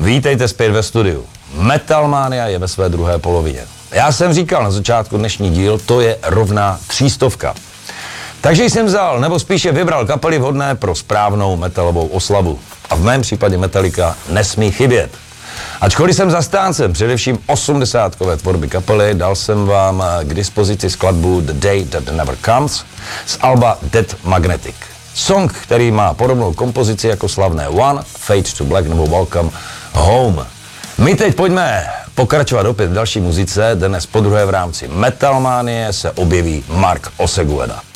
Vítejte zpět ve studiu. Metalmania je ve své druhé polovině. Já jsem říkal na začátku dnešní díl, to je rovná 300. Takže jsem vzal, nebo spíše vybral kapely vhodné pro správnou metalovou oslavu. A v mém případě Metallica nesmí chybět. Ačkoliv jsem zastáncem především 80kové tvorby kapely, dal jsem vám k dispozici skladbu The Day That Never Comes z alba Dead Magnetic. Song, který má podobnou kompozici jako slavné One, Fade to Black nebo Welcome Home. My teď pojďme pokračovat opět v další muzice. Dnes podruhé v rámci Metalmanie se objeví Mark Osegueda.